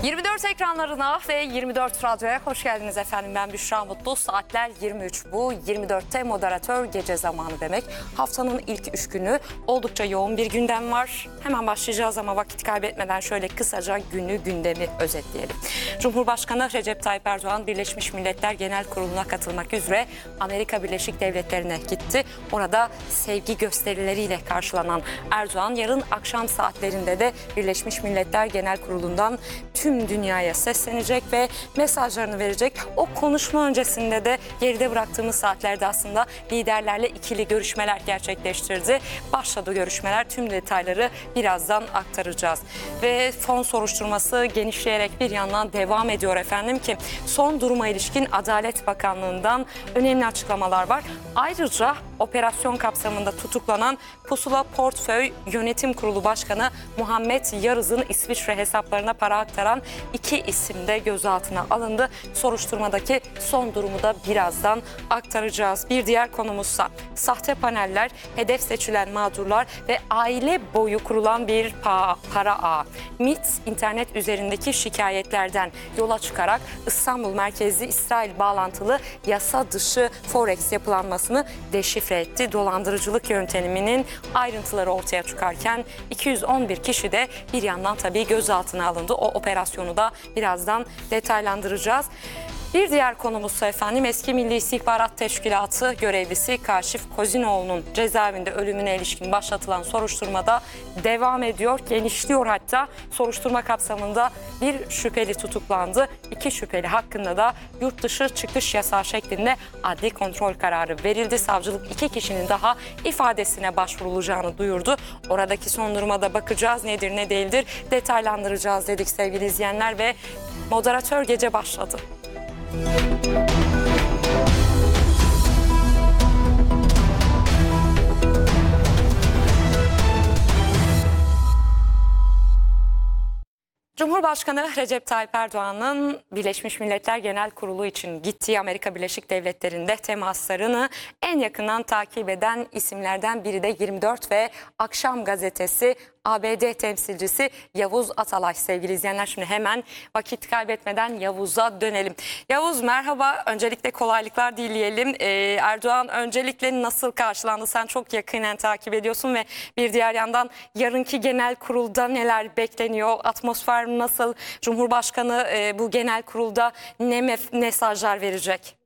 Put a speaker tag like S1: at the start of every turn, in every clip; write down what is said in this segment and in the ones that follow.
S1: 24 ekranlarına ve 24 radyoya hoş geldiniz efendim. Ben Büşra Mutlu. Saatler 23. Bu 24'te moderatör gece zamanı demek. Haftanın ilk 3 günü oldukça yoğun bir gündem var. Hemen başlayacağız ama vakit kaybetmeden şöyle kısaca günü gündemi özetleyelim. Cumhurbaşkanı Recep Tayyip Erdoğan Birleşmiş Milletler Genel Kurulu'na katılmak üzere Amerika Birleşik Devletleri'ne gitti. Orada sevgi gösterileriyle karşılanan Erdoğan yarın akşam saatlerinde de Birleşmiş Milletler Genel Kurulu'ndan tüm dünyaya seslenecek ve mesajlarını verecek. O konuşma öncesinde de geride bıraktığımız saatlerde aslında liderlerle ikili görüşmeler gerçekleştirdi. Başladı görüşmeler, tüm detayları birazdan aktaracağız. Ve fon soruşturması genişleyerek bir yandan devam ediyor efendim ki son duruma ilişkin Adalet Bakanlığı'ndan önemli açıklamalar var. Ayrıca operasyon kapsamında tutuklanan Pusula Portföy Yönetim Kurulu Başkanı Muhammed Yarız'ın İsviçre hesaplarına para aktaran 2 isim de gözaltına alındı. Soruşturmadaki son durumu da birazdan aktaracağız. Bir diğer konumuzsa sahte paneller, hedef seçilen mağdurlar ve aile boyu kurulan bir para ağı. MİT internet üzerindeki şikayetlerden yola çıkarak İstanbul merkezli İsrail bağlantılı yasa dışı Forex yapılanmasını deşifre etti. Dolandırıcılık yönteminin ayrıntıları ortaya çıkarken 211 kişi de bir yandan tabii gözaltına alındı. O operasyonu da birazdan detaylandıracağız. Bir diğer konumuzsa efendim eski Milli İstihbarat Teşkilatı görevlisi Kaşif Kozinoğlu'nun cezaevinde ölümüne ilişkin başlatılan soruşturmada devam ediyor, genişliyor hatta. Soruşturma kapsamında bir şüpheli tutuklandı. 2 şüpheli hakkında da yurt dışı çıkış yasağı şeklinde adli kontrol kararı verildi. Savcılık 2 kişinin daha ifadesine başvurulacağını duyurdu. Oradaki son duruma da bakacağız, nedir ne değildir detaylandıracağız dedik sevgili izleyenler ve moderatör gece başladı. Cumhurbaşkanı Recep Tayyip Erdoğan'ın Birleşmiş Milletler Genel Kurulu için gittiği Amerika Birleşik Devletleri'nde temaslarını en yakından takip eden isimlerden biri de 24 ve Akşam Gazetesi ABD temsilcisi Yavuz Atalay sevgili izleyenler. Şimdi hemen vakit kaybetmeden Yavuz'a dönelim. Yavuz merhaba. Öncelikle kolaylıklar dileyelim. Erdoğan öncelikle nasıl karşılandı? Sen çok yakinen takip ediyorsun ve bir diğer yandan yarınki genel kurulda neler bekleniyor? Atmosfer nasıl? Cumhurbaşkanı bu genel kurulda ne mesajlar verecek?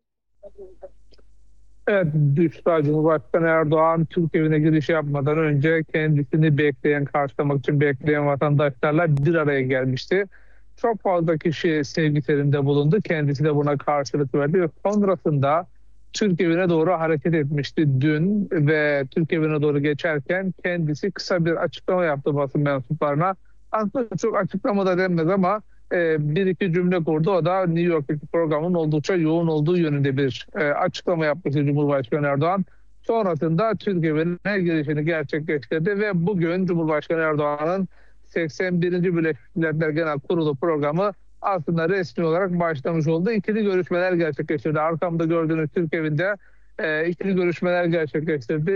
S2: Evet, Büşra, Cumhurbaşkanı Erdoğan Türk evine giriş yapmadan önce kendisini karşılamak için bekleyen vatandaşlarla bir araya gelmişti. Çok fazla kişi sevgilerinde bulundu. Kendisi de buna karşılık verdi ve sonrasında Türk evine doğru hareket etmişti dün ve Türk evine doğru geçerken kendisi kısa bir açıklama yaptı basın mensuplarına. Aslında çok açıklama da denmez ama bir iki cümle kurdu. O da New York'taki programın oldukça yoğun olduğu yönünde bir açıklama yapmıştı Cumhurbaşkanı Erdoğan. Sonrasında Türk evine girişini gerçekleştirdi ve bugün Cumhurbaşkanı Erdoğan'ın 81. Birleşmiş Milletler Genel Kurulu programı aslında resmi olarak başlamış oldu. İkili görüşmeler gerçekleştirdi. Arkamda gördüğünüz Türk evinde ikili görüşmeler gerçekleştirdi.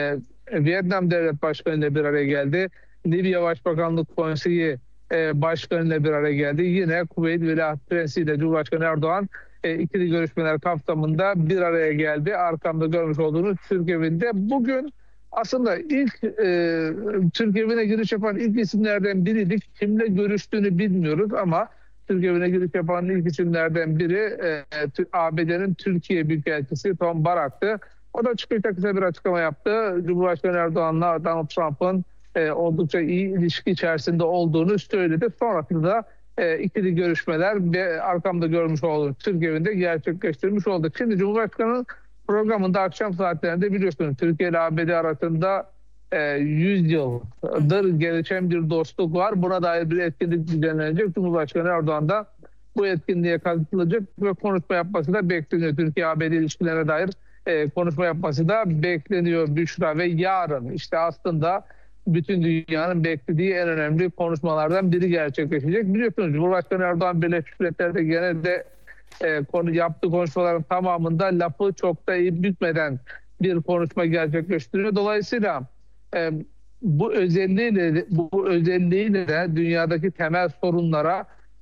S2: Vietnam Devlet Başkanı ile bir araya geldi. Libya Başbakanlık Konseyi Başkanı'yla bir araya geldi. Yine Kuveyt Veliaht Prensi ile Cumhurbaşkanı Erdoğan ikili görüşmeler kapsamında bir araya geldi. Arkamda görmüş olduğunuz Türk evinde. Bugün aslında ilk Türk evine giriş yapan ilk isimlerden biriydik. Kimle görüştüğünü bilmiyoruz ama Türk evine giriş yapan ilk isimlerden biri ABD'nin Türkiye Büyükelçisi Tom Barak'tı. O da çıkışta kısa bir açıklama yaptı. Cumhurbaşkanı Erdoğan'la Donald Trump'ın oldukça iyi ilişki içerisinde olduğunu söyledi. Sonrasında ikili görüşmeler ve arkamda görmüş olduğunuz Türk evinde gerçekleştirmiş olduk. Şimdi Cumhurbaşkanı'nın programında akşam saatlerinde biliyorsunuz Türkiye ile ABD arasında 100 yıldır gelişen bir dostluk var. Buna dair bir etkinlik düzenlenecek. Cumhurbaşkanı Erdoğan da bu etkinliğe katılacak ve konuşma yapması da bekleniyor. Türkiye-ABD ilişkilerine dair konuşma yapması da bekleniyor Büşra ve yarın işte aslında bütün dünyanın beklediği en önemli konuşmalardan biri gerçekleşecek. Biliyorsunuz Cumhurbaşkanı Erdoğan Birleşmiş Milletler'de genelde yaptığı konuşmaların tamamında lafı çok da iyi bitmeden bir konuşma gerçekleştiriyor. Dolayısıyla bu özelliğiyle de dünyadaki temel sorunlara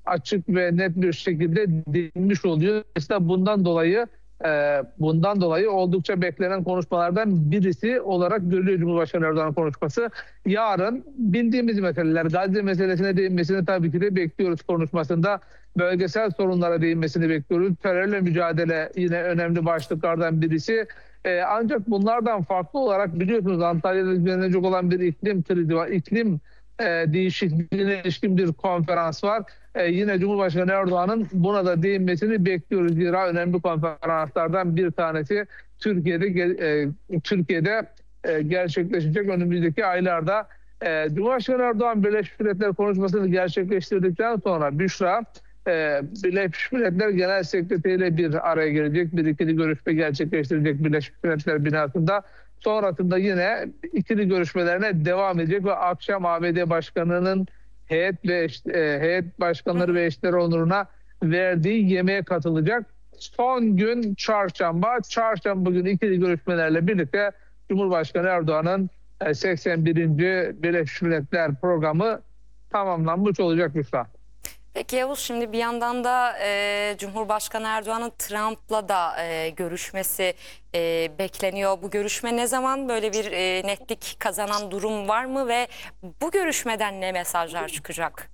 S2: açık ve net bir şekilde değinmiş oluyor. Mesela bundan dolayı oldukça beklenen konuşmalardan birisi olarak görülüyor Cumhurbaşkanı Erdoğan'ın konuşması. Yarın bildiğimiz meseleler, Gazze meselesine değinmesini tabii ki de bekliyoruz konuşmasında. Bölgesel sorunlara değinmesini bekliyoruz. Terörle mücadele yine önemli başlıklardan birisi. Ancak bunlardan farklı olarak biliyorsunuz Antalya'da düzenlenecek olan bir iklim krizi var. İklim değişikliğine ilişkin bir konferans var. Yine Cumhurbaşkanı Erdoğan'ın buna da değinmesini bekliyoruz. Zira önemli konferanslardan bir tanesi Türkiye'de gerçekleşecek önümüzdeki aylarda. Cumhurbaşkanı Erdoğan Birleşmiş Milletler konuşmasını gerçekleştirdikten sonra Büşra Birleşmiş Milletler Genel Sekreteri ile bir araya gelecek. Bir ikili görüşme gerçekleştirecek Birleşmiş Milletler binasında. Sonrasında yine ikili görüşmelerine devam edecek ve akşam ABD Başkanı'nın heyet başkanları ve eşleri onuruna verdiği yemeğe katılacak. Son gün çarşamba. Çarşamba günü ikili görüşmelerle birlikte Cumhurbaşkanı Erdoğan'ın 81. Birleşmiş Milletler programı tamamlanmış olacak Mustafa.
S1: Peki Yavuz, şimdi bir yandan da Cumhurbaşkanı Erdoğan'ın Trump'la da görüşmesi bekleniyor. Bu görüşme ne zaman, böyle bir netlik kazanan durum var mı ve bu görüşmeden ne mesajlar çıkacak?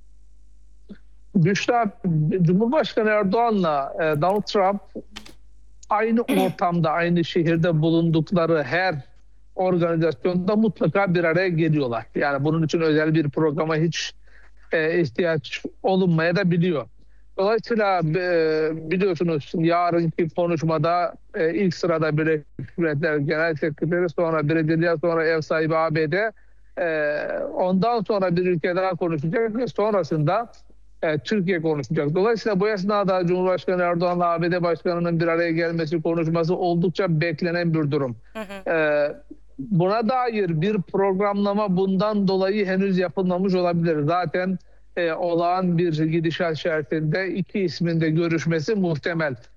S2: Büşra, Cumhurbaşkanı Erdoğan'la Donald Trump aynı ortamda, aynı şehirde bulundukları her organizasyonda mutlaka bir araya geliyorlar. Yani bunun için özel bir programa hiç ihtiyaç olunmaya da biliyor. Dolayısıyla biliyorsunuz yarınki konuşmada ilk sırada Birleşmiş Milletler Genel Sekreteri, sonra Brezilya, sonra ev sahibi ABD, ondan sonra bir ülke daha konuşacak ve sonrasında Türkiye konuşacak. Dolayısıyla bu esnada Cumhurbaşkanı Erdoğan'la ABD Başkanı'nın bir araya gelmesi, konuşması oldukça beklenen bir durum. Buna dair bir programlama bundan dolayı henüz yapılmamış olabilir. Zaten olağan bir gidişat şeklinde iki ismin de görüşmesi muhtemel.